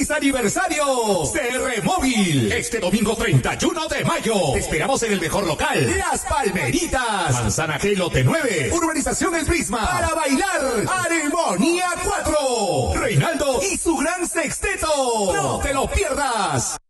¡Feliz aniversario! CR Móvil. Este domingo 31 de mayo. Te esperamos en el mejor local, Las Palmeritas. Manzana G, lote 9. Urbanización El Prisma. Para bailar Armonía 4. Reinaldo y su gran sexteto. No te lo pierdas.